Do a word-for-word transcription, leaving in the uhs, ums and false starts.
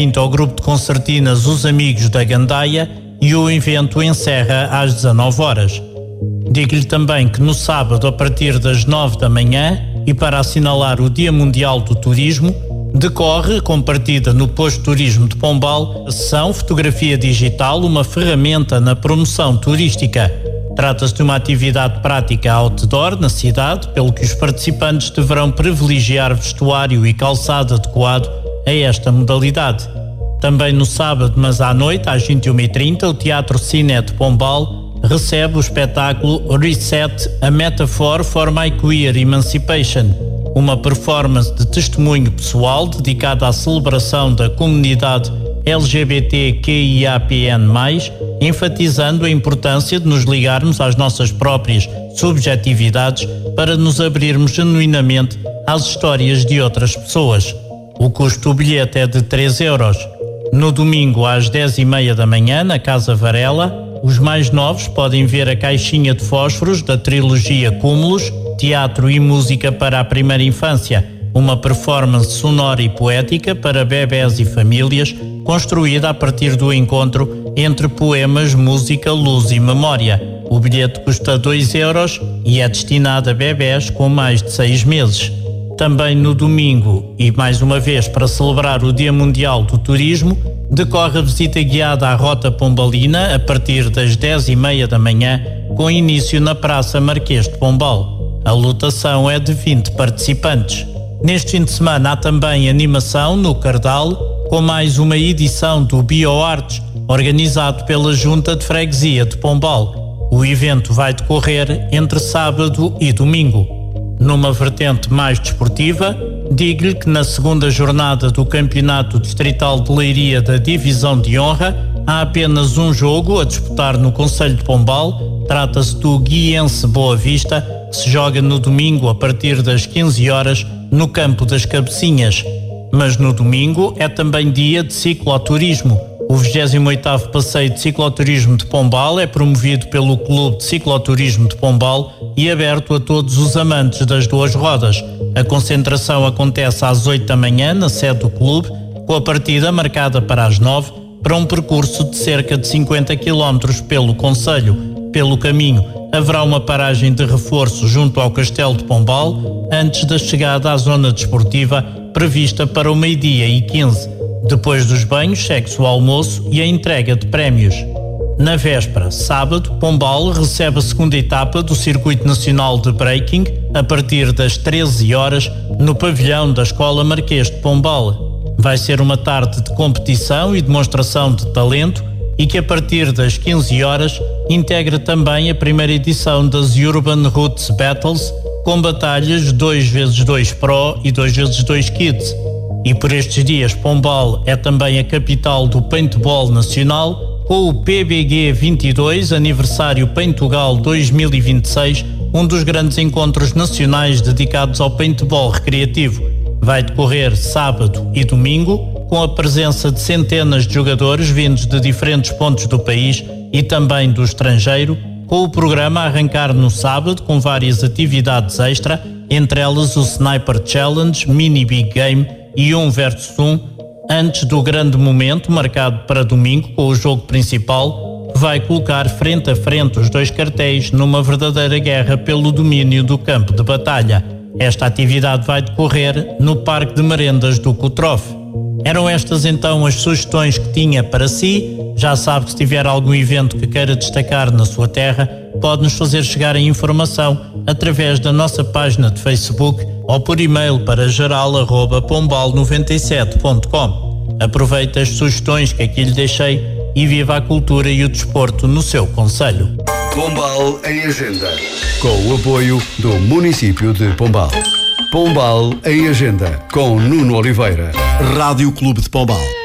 ao grupo de concertinas Os Amigos da Gandaia e o evento encerra às dezanove horas. Digo-lhe também que no sábado, a partir das nove da manhã, e para assinalar o Dia Mundial do Turismo, decorre, com partida no Posto de Turismo de Pombal, a sessão Fotografia Digital, uma ferramenta na promoção turística. Trata-se de uma atividade prática outdoor na cidade, pelo que os participantes deverão privilegiar vestuário e calçado adequado a esta modalidade. Também no sábado, mas à noite, às vinte e uma e trinta, o Teatro Cine de Pombal recebe o espetáculo Reset, a Metaphor for My Queer Emancipation, uma performance de testemunho pessoal dedicada à celebração da comunidade L G B T Q I A P N mais, enfatizando a importância de nos ligarmos às nossas próprias subjetividades para nos abrirmos genuinamente às histórias de outras pessoas. O custo do bilhete é de três euros. No domingo, às dez e meia da manhã, na Casa Varela, os mais novos podem ver a caixinha de fósforos da trilogia Cúmulos, Teatro e Música para a Primeira Infância, uma performance sonora e poética para bebés e famílias, construída a partir do encontro entre poemas, música, luz e memória. O bilhete custa dois euros e é destinado a bebés com mais de seis meses. Também no domingo, e mais uma vez para celebrar o Dia Mundial do Turismo, decorre a visita guiada à Rota Pombalina a partir das dez e meia da manhã, com início na Praça Marquês de Pombal. A lotação é de vinte participantes. Neste fim de semana há também animação no Cardal, com mais uma edição do BioArtes, organizado pela Junta de Freguesia de Pombal. O evento vai decorrer entre sábado e domingo. Numa vertente mais desportiva, digo-lhe que na segunda jornada do Campeonato Distrital de Leiria da Divisão de Honra há apenas um jogo a disputar no concelho de Pombal. Trata-se do Guiense Boa Vista, que se joga no domingo a partir das quinze horas no Campo das Cabecinhas. Mas no domingo é também dia de cicloturismo. O vigésimo oitavo Passeio de Cicloturismo de Pombal é promovido pelo Clube de Cicloturismo de Pombal e aberto a todos os amantes das duas rodas. A concentração acontece às oito da manhã na sede do clube, com a partida marcada para as nove, para um percurso de cerca de cinquenta quilómetros pelo concelho. Pelo caminho, haverá uma paragem de reforço junto ao Castelo de Pombal, antes da chegada à zona desportiva, prevista para o meio-dia e quinze. Depois dos banhos, segue-se o almoço e a entrega de prémios. Na véspera, sábado, Pombal recebe a segunda etapa do Circuito Nacional de Breaking, a partir das treze horas, no pavilhão da Escola Marquês de Pombal. Vai ser uma tarde de competição e demonstração de talento e que, a partir das quinze horas, integra também a primeira edição das Urban Roots Battles, com batalhas dois vezes dois Pro e dois vezes dois Kids. E por estes dias, Pombal é também a capital do paintball nacional, com o P B G vinte e dois, aniversário Paintugal dois mil e vinte e seis, um dos grandes encontros nacionais dedicados ao paintball recreativo. Vai decorrer sábado e domingo, com a presença de centenas de jogadores vindos de diferentes pontos do país e também do estrangeiro, com o programa a arrancar no sábado com várias atividades extra, entre elas o Sniper Challenge, Mini Big Game e um versus um, antes do grande momento marcado para domingo com o jogo principal, que vai colocar frente a frente os dois cartéis numa verdadeira guerra pelo domínio do campo de batalha. Esta atividade vai decorrer no Parque de Merendas do Cotrofe. Eram estas então as sugestões que tinha para si. Já sabe que se tiver algum evento que queira destacar na sua terra, pode-nos fazer chegar a informação através da nossa página de Facebook ou por e-mail para geral arroba pombal noventa e sete ponto com. Aproveite as sugestões que aqui lhe deixei e viva a cultura e o desporto no seu concelho. Pombal em Agenda, com o apoio do município de Pombal. Pombal em Agenda, com Nuno Oliveira. Rádio Clube de Pombal.